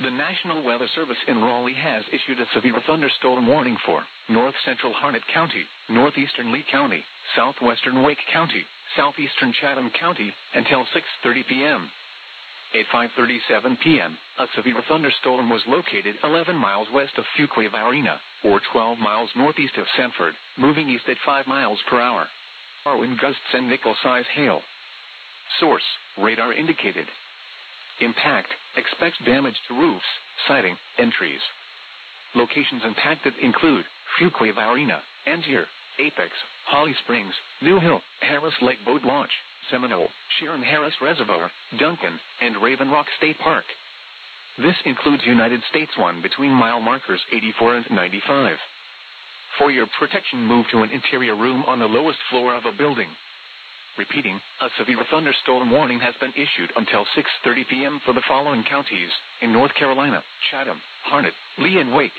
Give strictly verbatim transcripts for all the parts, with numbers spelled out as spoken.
The National Weather Service in Raleigh has issued a severe thunderstorm warning for north central Harnett County, northeastern Lee County, southwestern Wake County, southeastern Chatham County, until six thirty p m At five thirty-seven p m, a severe thunderstorm was located eleven miles west of Fuquay-Varina, or twelve miles northeast of Sanford, moving east at five miles per hour. Wind gusts and nickel-size hail. Source: radar indicated. Impact: expects damage to roofs, siding, and trees. Locations impacted include Fuquay-Varina, Angier, Apex, Holly Springs, New Hill, Harris Lake Boat Launch, Seminole, Sharon Harris Reservoir, Duncan, and Raven Rock State Park. This includes United States one between mile markers eighty-four and ninety-five. For your protection, move to an interior room on the lowest floor of a building. Repeating, a severe thunderstorm warning has been issued until six thirty p m for the following counties in North Carolina: Chatham, Harnett, Lee, and Wake.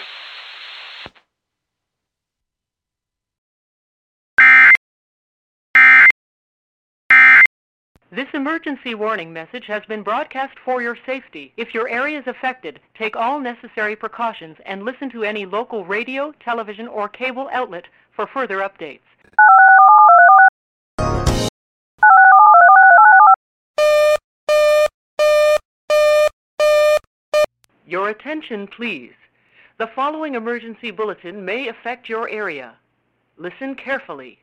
This emergency warning message has been broadcast for your safety. If your area is affected, take all necessary precautions and listen to any local radio, television, or cable outlet for further updates. Your attention, please. The following emergency bulletin may affect your area. Listen carefully.